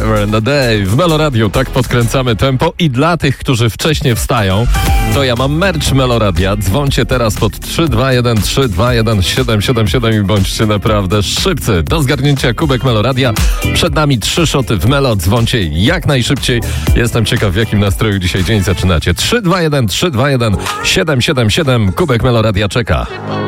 Forever and a Day. W Meloradiu tak podkręcamy tempo i dla tych, którzy wcześniej wstają, to ja mam merch Meloradia. Dzwońcie teraz pod 321 321 777 i bądźcie naprawdę szybcy. Do zgarnięcia kubek Meloradia. Przed nami 3 szoty w Melo. Dzwońcie jak najszybciej. Jestem ciekaw, w jakim nastroju dzisiaj dzień zaczynacie. 321 321 777. Kubek Meloradia czeka.